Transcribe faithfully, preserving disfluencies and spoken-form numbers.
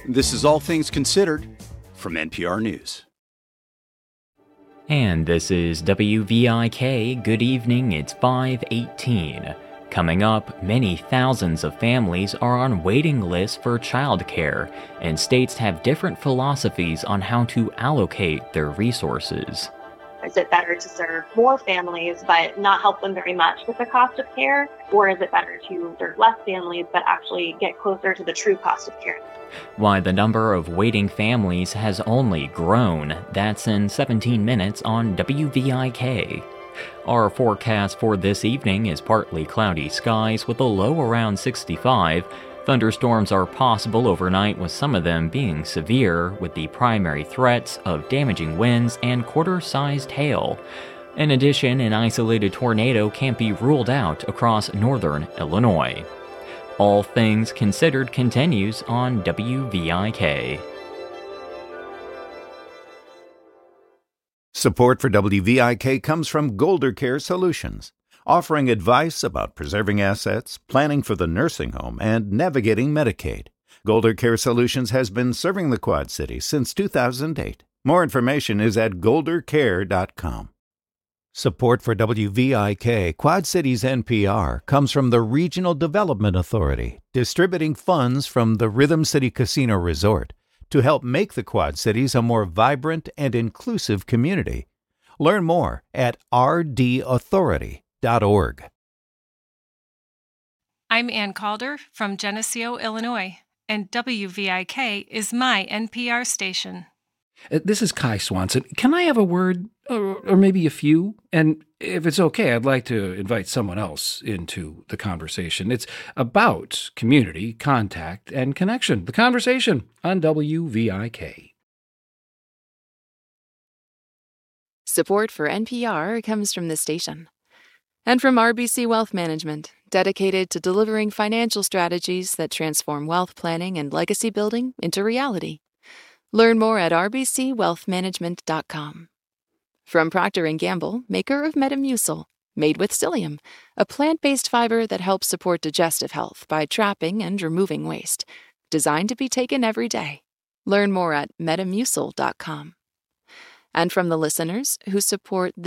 This is All Things Considered from N P R News. And this is W V I K. Good evening, it's five eighteen. Coming up, many thousands of families are on waiting lists for childcare, and states have different philosophies on how to allocate their resources. Is it better to serve more families but not help them very much with the cost of care? Or is it better to serve less families but actually get closer to the true cost of care? Why the number of waiting families has only grown. That's in seventeen minutes on W V I K. Our forecast for this evening is partly cloudy skies with a low around sixty-five. Thunderstorms are possible overnight, with some of them being severe, with the primary threats of damaging winds and quarter-sized hail. In addition, an isolated tornado can't be ruled out across northern Illinois. All Things Considered continues on W V I K. Support for W V I K comes from Golder Care Solutions, offering advice about preserving assets, planning for the nursing home, and navigating Medicaid. Golder Care Solutions has been serving the Quad Cities since two thousand eight. More information is at golder care dot com. Support for W V I K, Quad Cities N P R, comes from the Regional Development Authority, distributing funds from the Rhythm City Casino Resort to help make the Quad Cities a more vibrant and inclusive community. Learn more at r d authority dot org. I'm Ann Calder from Geneseo, Illinois, and W V I K is my N P R station. Uh, This is Kai Swanson. Can I have a word, or, or maybe a few? And if it's okay, I'd like to invite someone else into the conversation. It's about community, contact, and connection. The conversation on W V I K. Support for N P R comes from this station. And from R B C Wealth Management, dedicated to delivering financial strategies that transform wealth planning and legacy building into reality. Learn more at r b c wealth management dot com. From Procter and Gamble, maker of Metamucil, made with psyllium, a plant-based fiber that helps support digestive health by trapping and removing waste. Designed to be taken every day. Learn more at metamucil dot com. And from the listeners who support